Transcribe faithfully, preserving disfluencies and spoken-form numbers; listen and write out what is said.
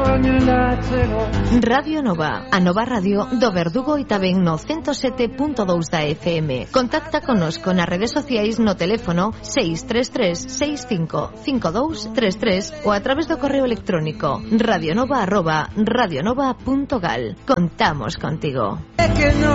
Radio Nova, a nova radio do Verdugo e tamén no ciento sete punto dous da F M. Contacta conosco nas redes sociais no teléfono seis tres tres seis cinco cinco dous tres tres ou a través do correo electrónico radionova arroba radionova punto gal. Contamos contigo.